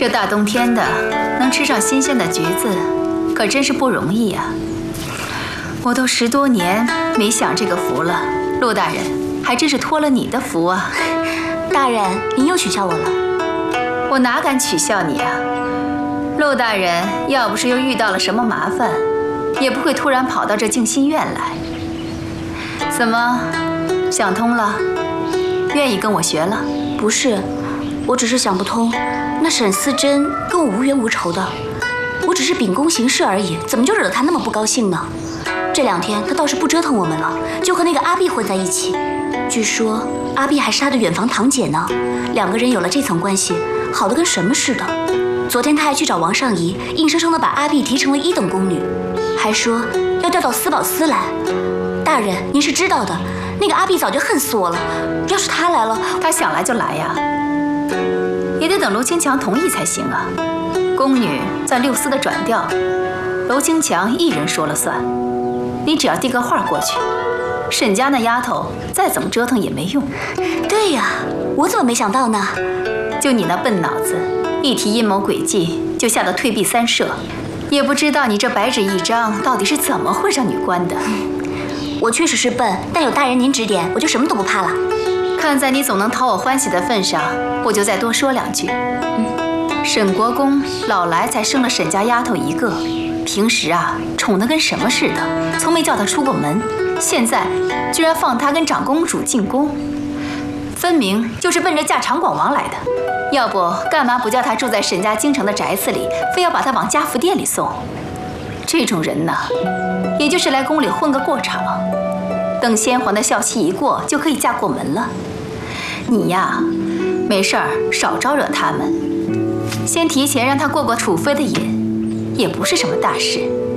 这大冬天的，能吃上新鲜的橘子，可真是不容易呀。我都10多年没享这个福了，陆大人还真是托了你的福啊。 大人，您又取笑我了。 我哪敢取笑你啊？陆大人要不是又遇到了什么麻烦，也不会突然跑到这静心院来。怎么，想通了？愿意跟我学了？ 不是，我只是想不通，那沈思珍跟我无冤无仇的，我只是秉公行事而已，怎么就惹得她那么不高兴呢？这2天她倒是不折腾我们了，就和那个阿碧混在一起。据说阿碧还是她的远房堂姐呢，2个人有了这层关系，好的跟什么似的。昨天她还去找王尚仪，硬生生的把阿碧提成了1等宫女，还说要调到司宝司来。大人，您是知道的，那个阿碧早就恨死我了。要是她来了， 她想来就来呀，也得等娄清强同意才行啊。宫女在6司的转调，娄清强一人说了算。你只要递个话过去，沈家那丫头再怎么折腾也没用。 对呀，我怎么没想到呢？ 就你那笨脑子，一提阴谋诡计就吓得退避3舍，也不知道你这白纸一张到底是怎么混上女官的。 我确实是笨，但有大人您指点，我就什么都不怕了。 看在你总能讨我欢喜的份上，我就再多说2句。沈国公老来才生了沈家丫头1个，平时啊宠得跟什么似的，从没叫她出过门。现在居然放她跟长公主进宫，分明就是奔着嫁长广王来的。要不干嘛不叫她住在沈家京城的宅子里，非要把她往家福殿里送？这种人呢，也就是来宫里混个过场，等先皇的孝期一过，就可以嫁过门了。你呀，没事儿少招惹他们，先提前让她过过储妃的瘾，也不是什么大事。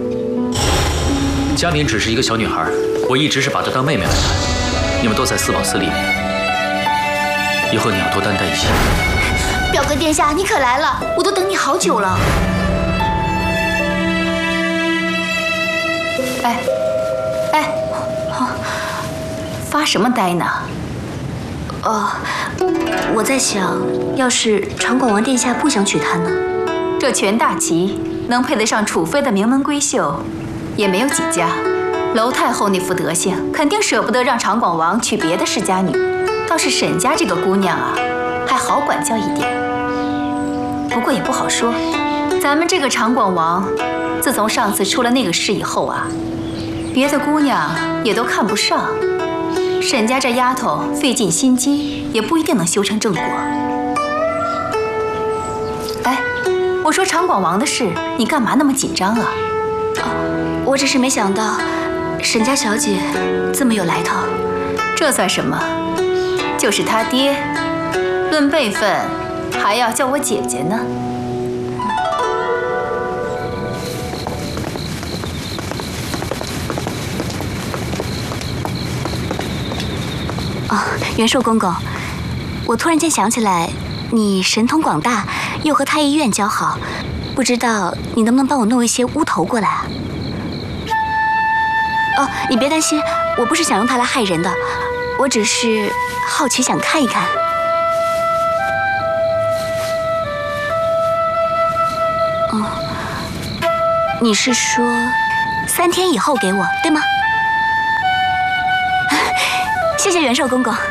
嘉敏只是一个小女孩，我一直是把她当妹妹来看。你们都在司宝司里面，以后你要多担待一些。 表哥殿下，你可来了，我都等你好久了。 哎，发什么呆呢？ 我在想，要是长广王殿下不想娶她呢？ 这全大齐能配得上储妃的名门闺秀，也没有几家。娄太后那副德行，肯定舍不得让长广王娶别的世家女。倒是沈家这个姑娘啊，还好管教一点。不过也不好说，咱们这个长广王，自从上次出了那个事以后啊，别的姑娘也都看不上。沈家这丫头费尽心机，也不一定能修成正果。哎，我说长广王的事，你干嘛那么紧张啊？ 我只是没想到沈家小姐这么有来头。 这算什么？就是他爹，论辈分还要叫我姐姐呢。 元寿公公，我突然间想起来，你神通广大，又和太医院交好，不知道你能不能帮我弄一些乌头过来啊？你别担心，我不是想用它来害人的，我只是好奇想看一看。你是说3天以后给我，对吗？谢谢元寿公公。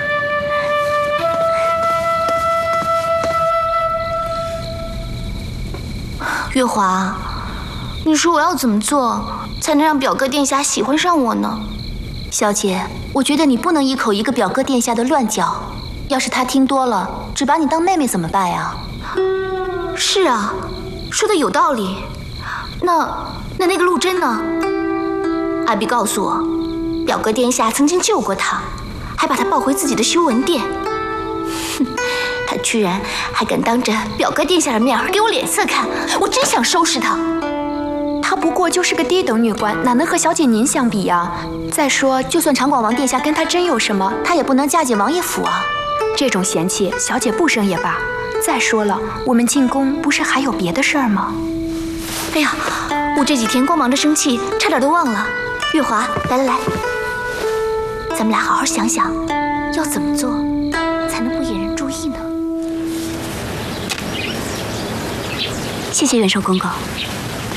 月华，你说我要怎么做才能让表哥殿下喜欢上我呢？ 小姐，我觉得你不能一口一个表哥殿下的乱叫，要是他听多了，只把你当妹妹怎么办呀？ 是啊，说的有道理。那个陆贞呢？阿碧告诉我，表哥殿下曾经救过他，还把他抱回自己的修文殿。哼，他居然还敢当着表哥殿下的面给我脸色看，我真想收拾他。 她不过就是个低等女官，哪能和小姐您相比呀？再说，就算长广王殿下跟她真有什么，她也不能嫁进王爷府啊。这种嫌弃，小姐不生也罢。再说了，我们进宫不是还有别的事儿吗？ 哎呀，我这几天光忙着生气，差点都忘了。月华，来，咱们俩好好想想，要怎么做才能不引人注意呢？ 谢谢元寿公公。